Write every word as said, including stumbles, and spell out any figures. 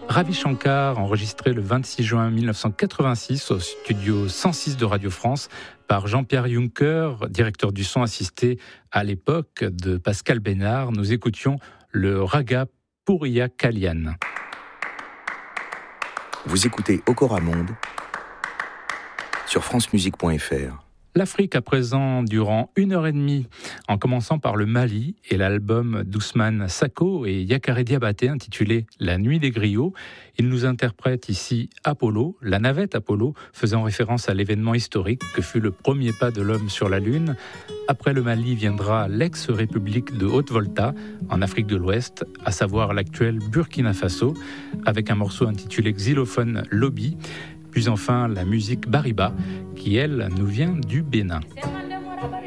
Ravi Shankar, enregistré le vingt-six juin mille neuf cent quatre-vingt-six au studio cent six de Radio France par Jean-Pierre Juncker, directeur du son assisté à l'époque de Pascal Bénard. Nous écoutions le raga Puriya Kalyan. Vous écoutez Okora Monde sur francemusique point f r. L'Afrique à présent durant une heure et demie, en commençant par le Mali et l'album d'Ousmane Sako et Yakare Diabaté intitulé La Nuit des Griots. Il nous interprète ici Apollo, la navette Apollo, faisant référence à l'événement historique que fut le premier pas de l'homme sur la Lune. Après le Mali viendra l'ex-république de Haute-Volta, en Afrique de l'Ouest, à savoir l'actuel Burkina Faso, avec un morceau intitulé Xylophone Lobby. Puis enfin la musique Bariba, qui elle nous vient du Bénin.